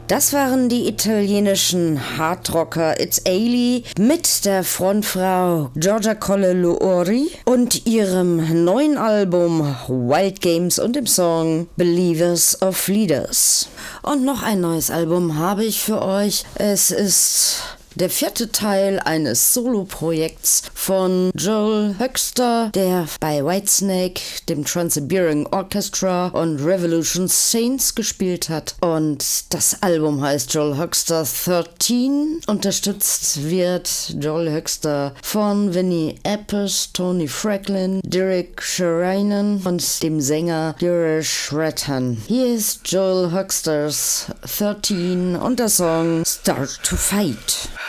Das waren die italienischen Hardrocker It's Ailey mit der Frontfrau Giorgia Colleluori und ihrem neuen Album Wild Games und dem Song Believers of Leaders. Und noch ein neues Album habe ich für euch. Es ist der 4. Teil eines Solo-Projekts von Joel Hoekstra, der bei Whitesnake, dem Trans-Siberian Orchestra und Revolution Saints gespielt hat. Und das Album heißt Joel Hoekstra 13. Unterstützt wird Joel Hoekstra von Vinnie Appice, Tony Franklin, Derek Sherinian und dem Sänger Girish Rattan. Hier ist Joel Hoekstra's 13 und der Song Start to Fight.